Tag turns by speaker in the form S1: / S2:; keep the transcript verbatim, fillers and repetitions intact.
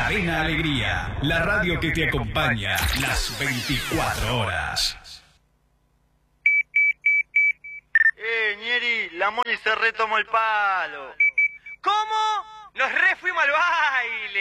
S1: Cadena Alegría, la radio que te acompaña las veinticuatro horas.
S2: Eh, Ñeri, la Moni se retomó el palo. ¿Cómo? Nos re fuimos al baile.